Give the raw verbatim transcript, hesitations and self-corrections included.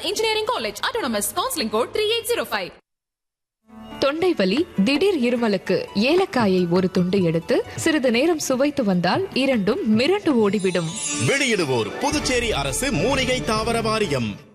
Engineering college autonomous counselling code three eight zero five. தொண்டை வலி, திடீர் இருமலுக்கு ஏலக்காயை ஒரு துண்டு எடுத்து சிறிது நேரம் சுவைத்து வந்தால் இரண்டும் மிரண்டு ஓடிவிடும். வெளியிடுவோர் புதுச்சேரி அரசு மூலிகை தாவர வாரியம்.